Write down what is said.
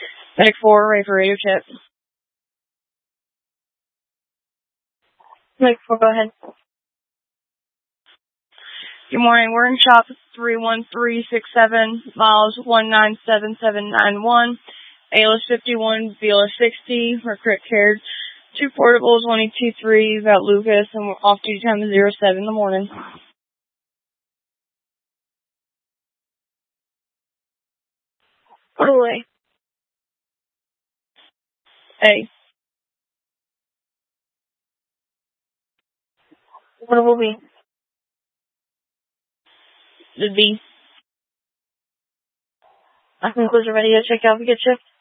Medic 4, ready for radio check. Medic 4, go ahead. Good morning. We're in shop 31367, miles 1977791. ALS 51, BLS 60. We're correct carried. 2 portables, 123, about Lucas, and we're off duty time is 07 in the morning. Portal A. A. Portable B. The B. I conclude your radio check out. Get shift.